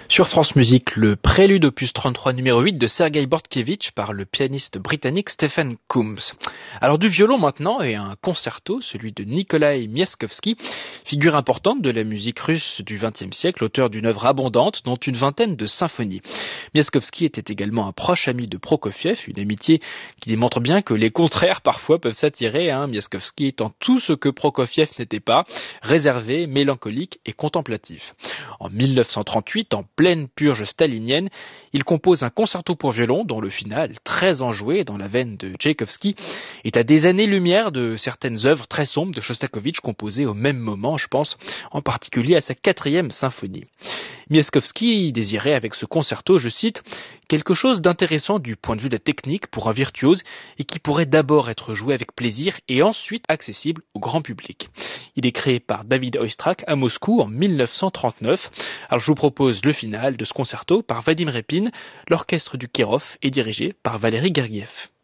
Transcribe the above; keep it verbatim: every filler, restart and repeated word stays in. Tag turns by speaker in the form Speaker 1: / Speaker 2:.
Speaker 1: Sur France Musique, le prélude opus trente-trois numéro huit de Sergei Bortkiewicz par le pianiste britannique Stephen Coombs. Alors du violon maintenant et un concerto, celui de Nikolai Miaskovsky, figure importante de la musique russe du vingtième siècle, auteur d'une œuvre abondante dont une vingtaine de symphonies. Miaskovsky était également un proche ami de Prokofiev, une amitié qui démontre bien que les contraires parfois peuvent s'attirer, hein, Miaskovsky étant tout ce que Prokofiev n'était pas, réservé, mélancolique et contemplatif. En mille neuf cent trente-huit, en pleine purge stalinienne, il compose un concerto pour violon dont le final, très enjoué dans la veine de Tchaïkovski, est à des années-lumière de certaines œuvres très sombres de Shostakovich composées au même moment, je pense en particulier à sa quatrième symphonie. Miaskovsky désirait avec ce concerto, je cite, quelque chose d'intéressant du point de vue de la technique pour un virtuose et qui pourrait d'abord être joué avec plaisir et ensuite accessible au grand public. Il est créé par David Oistrakh à Moscou en mille neuf cent trente-neuf. Alors je vous propose le final de ce concerto par Vadim Repin. L'orchestre du Kirov est dirigé par Valéry Gergiev.